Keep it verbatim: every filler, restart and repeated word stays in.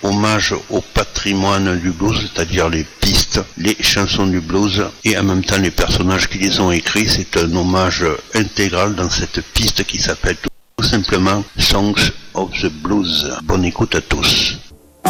hommage au patrimoine du blues, c'est-à-dire les pistes, les chansons du blues et en même temps les personnages qui les ont écrits. C'est un hommage intégral dans cette piste qui s'appelle tout simplement Songs of the Blues. Bonne écoute à tous.